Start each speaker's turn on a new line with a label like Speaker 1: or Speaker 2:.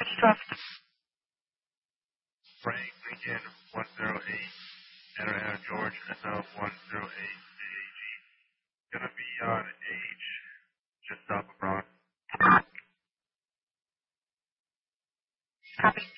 Speaker 1: Frank Lincoln 108, Atlanta, George, SL108, AAG. Gonna be on H, just south of Bronx.
Speaker 2: Copy.